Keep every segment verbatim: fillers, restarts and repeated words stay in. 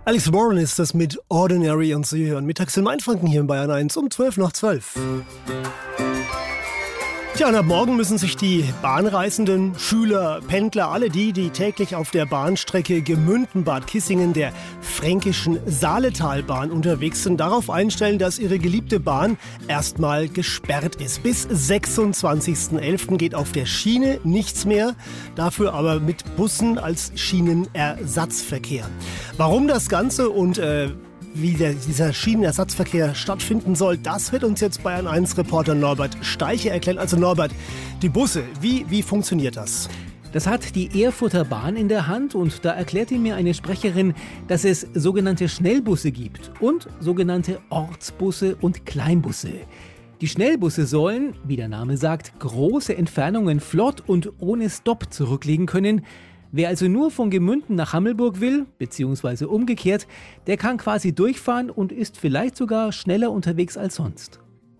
Alex Warren ist das mit Ordinary und Sie hören mittags in Mainfranken hier in Bayern eins um zwölf nach zwölf. Tja, und ab morgen müssen sich die Bahnreisenden, Schüler, Pendler, alle die, die täglich auf der Bahnstrecke Gemünden-Bad Kissingen der fränkischen Saaletalbahn unterwegs sind, darauf einstellen, dass ihre geliebte Bahn erstmal gesperrt ist. Bis sechsundzwanzigsten elften geht auf der Schiene nichts mehr, dafür aber mit Bussen als Schienenersatzverkehr. Warum das Ganze und äh, wie der, dieser Schienenersatzverkehr stattfinden soll, das wird uns jetzt Bayern eins Reporter Norbert Steiche erklären. Also Norbert, die Busse, wie, wie funktioniert das? Das hat die Erfurter Bahn in der Hand und da erklärte mir eine Sprecherin, dass es sogenannte Schnellbusse gibt und sogenannte Ortsbusse und Kleinbusse. Die Schnellbusse sollen, wie der Name sagt, große Entfernungen flott und ohne Stopp zurücklegen können. Wer also nur von Gemünden nach Hammelburg will, beziehungsweise umgekehrt, der kann quasi durchfahren und ist vielleicht sogar schneller unterwegs als sonst.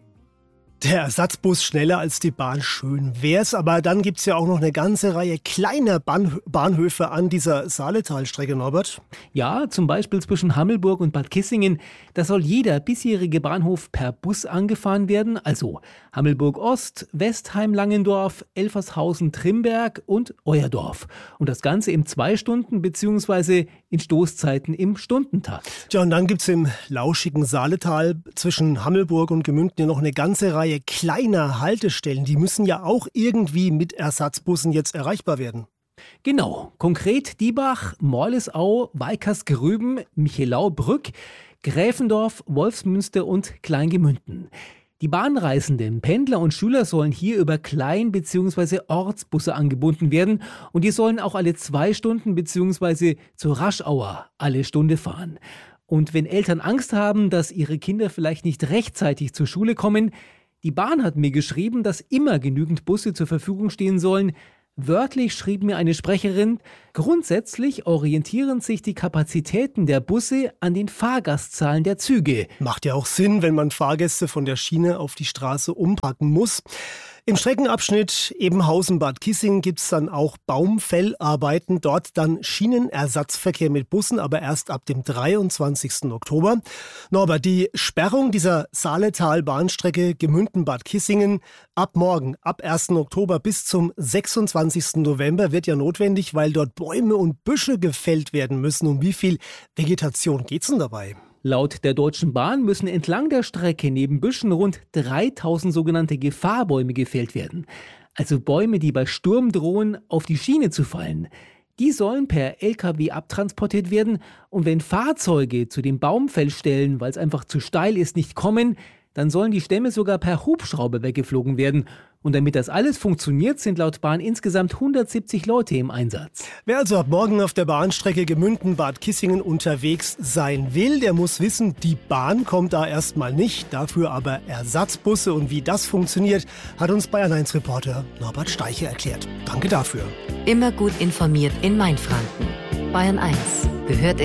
Der Ersatzbus schneller als die Bahn, schön wär's, aber dann gibt's ja auch noch eine ganze Reihe kleiner Bahn- Bahnhöfe an dieser Saaletalstrecke, Norbert. Ja, zum Beispiel zwischen Hammelburg und Bad Kissingen, da soll jeder bisherige Bahnhof per Bus angefahren werden, also Hammelburg Ost, Westheim-Langendorf, Elfershausen-Trimberg und Euerdorf. Und das Ganze im zwei Stunden bzw. in Stoßzeiten im Stundentakt. Tja, und dann gibt's im lauschigen Saaletal zwischen Hammelburg und Gemünden ja noch eine ganze Reihe kleiner Haltestellen, die müssen ja auch irgendwie mit Ersatzbussen jetzt erreichbar werden. Genau, konkret Diebach, Morlesau, Weikersgrüben, Michelau-Brück, Gräfendorf, Wolfsmünster und Kleingemünden. Die Bahnreisenden, Pendler und Schüler sollen hier über Klein- bzw. Ortsbusse angebunden werden und die sollen auch alle zwei Stunden bzw. zur Raschauer alle Stunde fahren. Und wenn Eltern Angst haben, dass ihre Kinder vielleicht nicht rechtzeitig zur Schule kommen, die Bahn hat mir geschrieben, dass immer genügend Busse zur Verfügung stehen sollen. Wörtlich schrieb mir eine Sprecherin, grundsätzlich orientieren sich die Kapazitäten der Busse an den Fahrgastzahlen der Züge. Macht ja auch Sinn, wenn man Fahrgäste von der Schiene auf die Straße umpacken muss. Im Streckenabschnitt Ebenhausen-Bad Kissingen gibt es dann auch Baumfellarbeiten. Dort dann Schienenersatzverkehr mit Bussen, aber erst ab dem dreiundzwanzigsten Oktober. Norbert, die Sperrung dieser Saaletal-Bahnstrecke Gemünden-Bad Kissingen ab morgen, ab ersten Oktober bis zum sechsundzwanzigsten November wird ja notwendig, weil dort Bäume und Büsche gefällt werden müssen. Um wie viel Vegetation geht's denn dabei? Laut der Deutschen Bahn müssen entlang der Strecke neben Büschen rund dreitausend sogenannte Gefahrbäume gefällt werden. Also Bäume, die bei Sturm drohen, auf die Schiene zu fallen. Die sollen per L K W abtransportiert werden und wenn Fahrzeuge zu den Baumfellstellen, weil es einfach zu steil ist, nicht kommen, dann sollen die Stämme sogar per Hubschrauber weggeflogen werden. Und damit das alles funktioniert, sind laut Bahn insgesamt hundertsiebzig Leute im Einsatz. Wer also ab morgen auf der Bahnstrecke Gemünden-Bad Kissingen unterwegs sein will, der muss wissen, die Bahn kommt da erstmal nicht, dafür aber Ersatzbusse. Und wie das funktioniert, hat uns Bayern eins Reporter Norbert Steiche erklärt. Danke dafür. Immer gut informiert in Mainfranken. Bayern eins gehört in